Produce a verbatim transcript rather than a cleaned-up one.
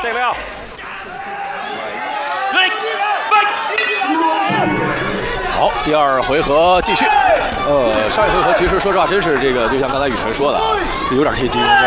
C 六。好，第二回合继续。呃，上一回合其实说实话，真是这个，就像刚才雨辰说的啊，有点贴金。